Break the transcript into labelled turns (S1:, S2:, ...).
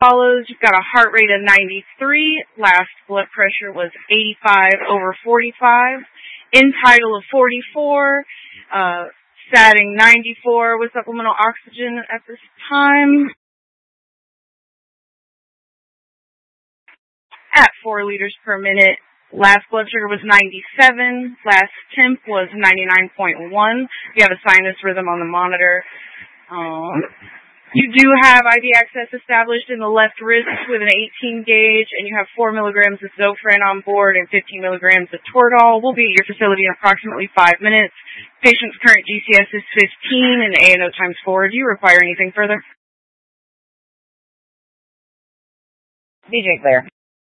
S1: follows. You've got a heart rate of 93. Last blood pressure was 85/45. End-tidal of 44. Statting 94 with supplemental oxygen at this time. At 4 liters per minute. Last blood sugar was 97. Last temp was 99.1. You have a sinus rhythm on the monitor. You do have IV access established in the left wrist with an 18 gauge, and you have 4 milligrams of Zofran on board and 15 milligrams of Toradol. We'll be at your facility in approximately 5 minutes. Patient's current GCS is 15 and ANO times 4. Do you require anything further?
S2: DJ Claire.